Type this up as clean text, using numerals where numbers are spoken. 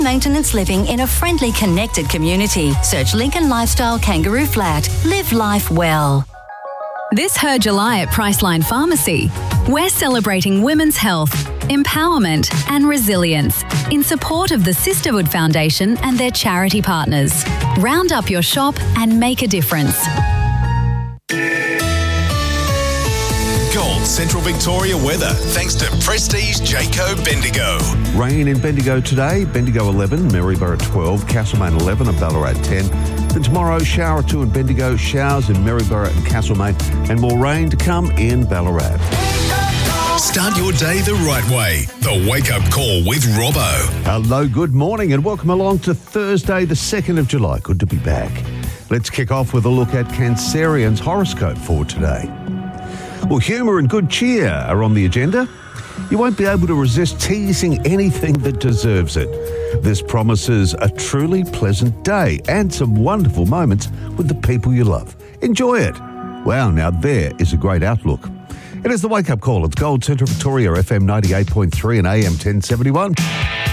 maintenance living in a friendly, connected community. Search Lincoln Lifestyle Kangaroo Flat. Live life well. This Her July at Priceline Pharmacy, we're celebrating women's health, empowerment and resilience in support of the Sisterhood Foundation and their charity partners. Round up your shop and make a difference. Gold Central Victoria weather, thanks to Prestige Jayco Bendigo. Rain in Bendigo today, Bendigo 11, Maryborough 12, Castlemaine 11 and Ballarat 10. Then tomorrow, shower or two in Bendigo, showers in Maryborough and Castlemaine, and more rain to come in Ballarat. Start your day the right way. The Wake Up Call with Robbo. Hello, good morning and welcome along to Thursday the 2nd of July. Good to be back. Let's kick off with a look at Cancerian's horoscope for today. Well, humour and good cheer are on the agenda. You won't be able to resist teasing anything that deserves it. This promises a truly pleasant day and some wonderful moments with the people you love. Enjoy it. Wow, now there is a great outlook. It is the Wake Up Call. It's Gold Central Victoria, FM 98.3 and AM 1071.